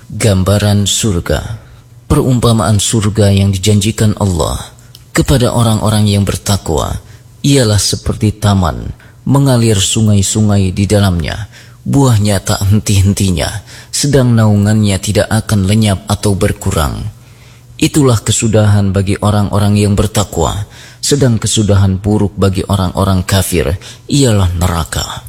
Gambaran surga. Perumpamaan surga yang dijanjikan Allah kepada orang-orang yang bertakwa ialah seperti taman, mengalir sungai-sungai di dalamnya, buahnya tak henti-hentinya, sedang naungannya tidak akan lenyap atau berkurang. Itulah kesudahan bagi orang-orang yang bertakwa, sedang kesudahan buruk bagi orang-orang kafir ialah neraka.